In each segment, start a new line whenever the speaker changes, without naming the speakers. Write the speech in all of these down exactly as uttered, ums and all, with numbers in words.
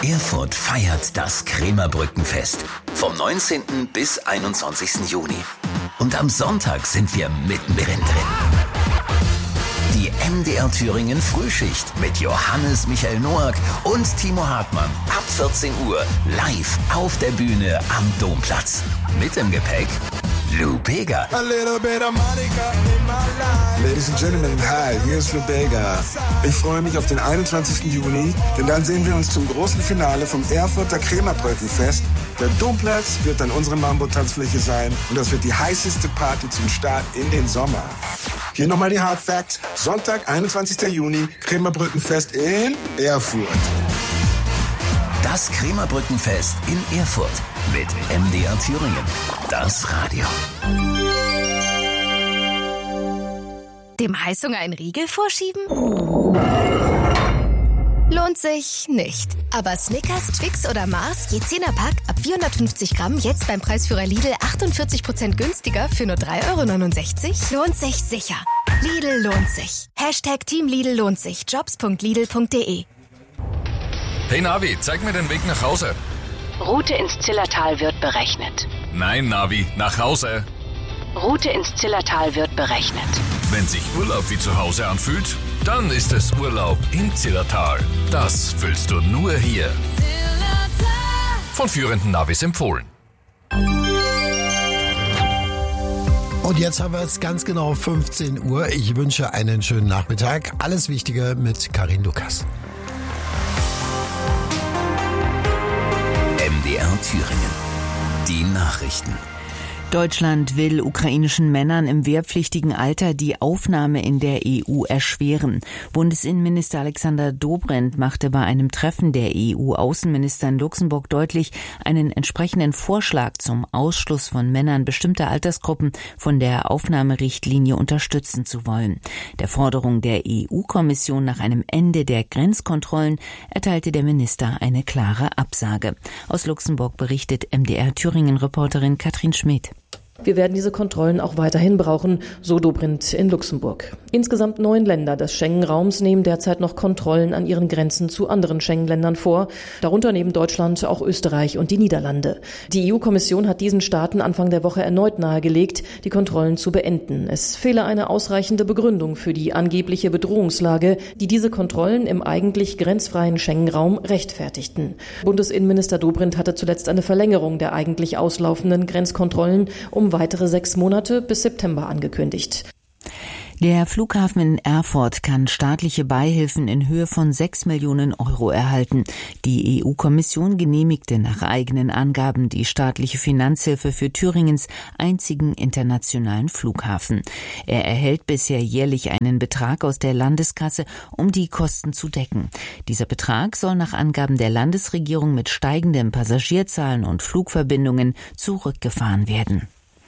Erfurt feiert das Krämerbrückenfest vom neunzehnten bis einundzwanzigsten Juni. Und am Sonntag sind wir mittendrin drin. Die M D R Thüringen Frühschicht mit Johannes Michael Noack und Timo Hartmann ab vierzehn Uhr live auf der Bühne am Domplatz. Mit im Gepäck Lou Bega.
A little bit of Monica in my life. Ladies and Gentlemen, hi, hier ist Lou Bega. Ich freue mich auf den einundzwanzigsten Juni, denn dann sehen wir uns zum großen Finale vom Erfurter Krämerbrückenfest. Der Domplatz wird dann unsere Mambo-Tanzfläche sein und das wird die heißeste Party zum Start in den Sommer. Hier nochmal die Hard Facts. Sonntag, einundzwanzigsten Juni, Krämerbrückenfest in Erfurt.
Das Krämerbrückenfest in Erfurt mit M D R Thüringen. Das Radio.
Dem Heißhunger einen Riegel vorschieben? Lohnt sich nicht. Aber Snickers, Twix oder Mars, je zehner-Pack, ab vierhundertfünfzig Gramm, jetzt beim Preisführer Lidl achtundvierzig Prozent günstiger für nur drei Euro neunundsechzig? Lohnt sich sicher. Lidl lohnt sich. Hashtag Team Lidl lohnt sich. Jobs punkt lidl punkt de.
Hey Navi, zeig mir den Weg nach Hause.
Route ins Zillertal wird berechnet.
Nein, Navi, nach Hause.
Route ins Zillertal wird berechnet.
Wenn sich Urlaub wie zu Hause anfühlt, dann ist es Urlaub im Zillertal. Das fühlst du nur hier. Von führenden Navis empfohlen.
Und jetzt haben wir es ganz genau fünfzehn Uhr. Ich wünsche einen schönen Nachmittag. Alles Wichtige mit Karin Lukas.
M D R Thüringen. Die Nachrichten.
Deutschland will ukrainischen Männern im wehrpflichtigen Alter die Aufnahme in der E U erschweren. Bundesinnenminister Alexander Dobrindt machte bei einem Treffen der E U-Außenminister in Luxemburg deutlich, einen entsprechenden Vorschlag zum Ausschluss von Männern bestimmter Altersgruppen von der Aufnahmerichtlinie unterstützen zu wollen. Der Forderung der E U-Kommission nach einem Ende der Grenzkontrollen erteilte der Minister eine klare Absage. Aus Luxemburg berichtet M D R Thüringen-Reporterin Katrin Schmidt.
Wir werden diese Kontrollen auch weiterhin brauchen, so Dobrindt in Luxemburg. Insgesamt neun Länder des Schengen-Raums nehmen derzeit noch Kontrollen an ihren Grenzen zu anderen Schengen-Ländern vor, darunter neben Deutschland auch Österreich und die Niederlande. Die E U-Kommission hat diesen Staaten Anfang der Woche erneut nahegelegt, die Kontrollen zu beenden. Es fehle eine ausreichende Begründung für die angebliche Bedrohungslage, die diese Kontrollen im eigentlich grenzfreien Schengen-Raum rechtfertigten. Bundesinnenminister Dobrindt hatte zuletzt eine Verlängerung der eigentlich auslaufenden Grenzkontrollen um weitere sechs Monate bis September angekündigt.
Der Flughafen in Erfurt kann staatliche Beihilfen in Höhe von sechs Millionen Euro erhalten. Die E U-Kommission genehmigte nach eigenen Angaben die staatliche Finanzhilfe für Thüringens einzigen internationalen Flughafen. Er erhält bisher jährlich einen Betrag aus der Landeskasse, um die Kosten zu decken. Dieser Betrag soll nach Angaben der Landesregierung mit steigenden Passagierzahlen und Flugverbindungen zurückgefahren werden.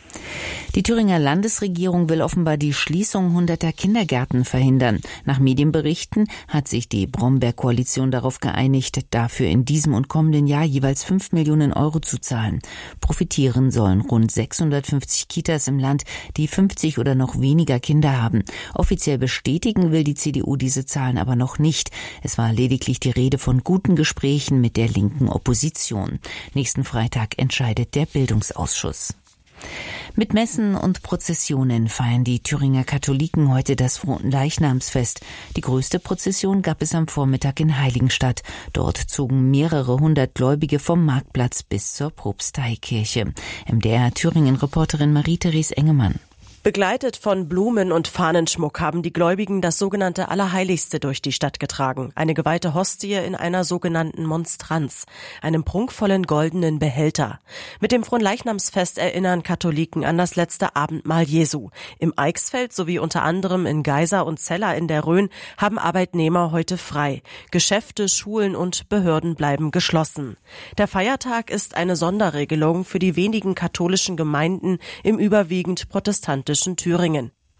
Die Thüringer Landesregierung will offenbar die Schließung hunderter Kindergärten verhindern. Nach Medienberichten hat sich die Bromberg-Koalition darauf geeinigt, dafür in diesem und kommenden Jahr jeweils fünf Millionen Euro zu zahlen. Profitieren sollen rund sechshundertfünfzig Kitas im Land, die fünfzig oder noch weniger Kinder haben. Offiziell bestätigen will die C D U diese Zahlen aber noch nicht. Es war lediglich die Rede von guten Gesprächen mit der linken Opposition. Nächsten Freitag entscheidet der Bildungsausschuss. Mit Messen und Prozessionen feiern die Thüringer Katholiken heute das Fronleichnamsfest. Die größte Prozession gab es am Vormittag in Heiligenstadt. Dort zogen mehrere hundert Gläubige vom Marktplatz bis zur Propsteikirche. M D R Thüringen-Reporterin Marie-Therese Engemann.
Begleitet von Blumen und Fahnenschmuck haben die Gläubigen das sogenannte Allerheiligste durch die Stadt getragen. Eine geweihte Hostie in einer sogenannten Monstranz, einem prunkvollen goldenen Behälter. Mit dem Fronleichnamsfest erinnern Katholiken an das letzte Abendmahl Jesu. Im Eichsfeld sowie unter anderem in Geisa und Cella in der Rhön haben Arbeitnehmer heute frei. Geschäfte, Schulen und Behörden bleiben geschlossen. Der Feiertag ist eine Sonderregelung für die wenigen katholischen Gemeinden im überwiegend protestantischen Thüringen.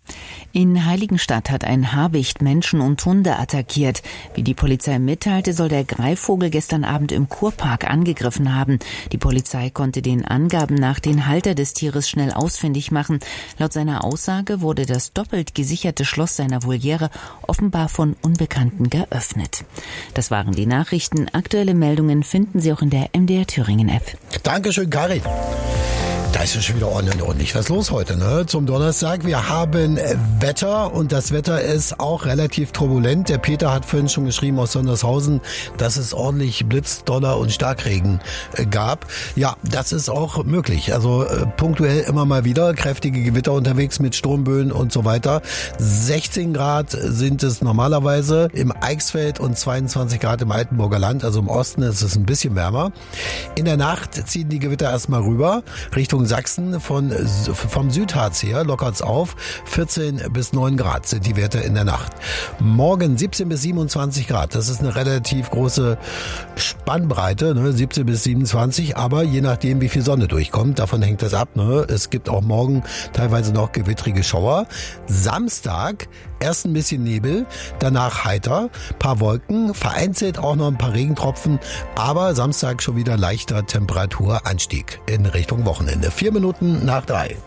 In Heiligenstadt hat ein Habicht Menschen und Hunde attackiert. Wie die Polizei mitteilte, soll der Greifvogel gestern Abend im Kurpark angegriffen haben. Die Polizei konnte den Angaben nach den Halter des Tieres schnell ausfindig machen. Laut seiner Aussage wurde das doppelt gesicherte Schloss seiner Voliere offenbar von Unbekannten geöffnet. Das waren die Nachrichten. Aktuelle Meldungen finden Sie auch in der M D R Thüringen App.
Dankeschön, Karin. Da ist ja schon wieder ordentlich was los heute, ne? Zum Donnerstag. Wir haben Wetter und das Wetter ist auch relativ turbulent. Der Peter hat vorhin schon geschrieben aus Sondershausen, dass es ordentlich Blitz, Donner und Starkregen gab. Ja, das ist auch möglich. Also äh, punktuell immer mal wieder kräftige Gewitter unterwegs mit Sturmböen und so weiter. sechzehn Grad sind es normalerweise im Eichsfeld und zweiundzwanzig Grad im Altenburger Land. Also im Osten ist es ein bisschen wärmer. In der Nacht ziehen die Gewitter erstmal rüber Richtung Sachsen. Von, vom Südharz her lockert's auf. vierzehn bis neun Grad sind die Werte in der Nacht. Morgen siebzehn bis siebenundzwanzig Grad. Das ist eine relativ große Spannbreite, ne? siebzehn bis siebenundzwanzig. Aber je nachdem, wie viel Sonne durchkommt, davon hängt das ab. Ne? Es gibt auch morgen teilweise noch gewittrige Schauer. Samstag erst ein bisschen Nebel, danach heiter, paar Wolken, vereinzelt auch noch ein paar Regentropfen, aber Samstag schon wieder leichter Temperaturanstieg in Richtung Wochenende. Vier Minuten nach drei.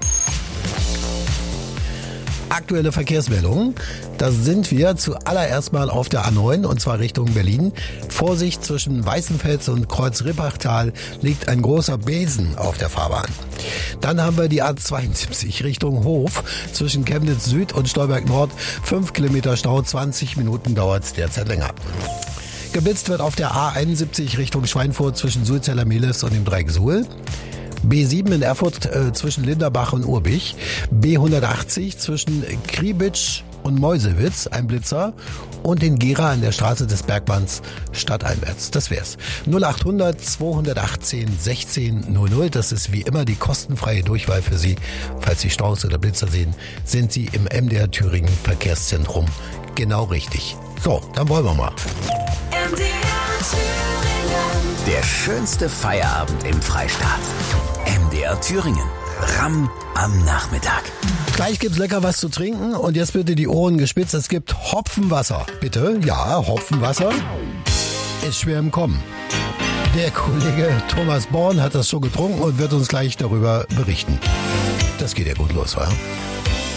Aktuelle Verkehrsmeldungen. Da sind wir zuallererst mal auf der A neun und zwar Richtung Berlin. Vorsicht, zwischen Weißenfels und Kreuz-Rippachtal liegt ein großer Besen auf der Fahrbahn. Dann haben wir die A zweiundsiebzig Richtung Hof zwischen Chemnitz Süd und Stolberg Nord. Fünf Kilometer Stau, zwanzig Minuten dauert es derzeit länger. Geblitzt wird auf der A einundsiebzig Richtung Schweinfurt zwischen Sulzeller-Mehlis und dem Dreieck Suhl. B sieben in Erfurt äh, zwischen Linderbach und Urbich. B hundertachtzig zwischen Kriebitsch und Meuselwitz, ein Blitzer. Und in Gera an der Straße des Bergmanns stadteinwärts. Das wär's. null achthundert zweihundertachtzehn sechzehn null null. Das ist wie immer die kostenfreie Durchwahl für Sie. Falls Sie Staus oder Blitzer sehen, sind Sie im M D R Thüringen Verkehrszentrum genau richtig. So, dann wollen wir mal.
M D R Thüringen. Der schönste Feierabend im Freistaat. M D R Thüringen. Ramm am Nachmittag.
Gleich gibt's lecker was zu trinken und jetzt bitte die Ohren gespitzt. Es gibt Hopfenwasser. Bitte, ja, Hopfenwasser ist schwer im Kommen. Der Kollege Thomas Born hat das schon getrunken und wird uns gleich darüber berichten. Das geht ja gut los, wa?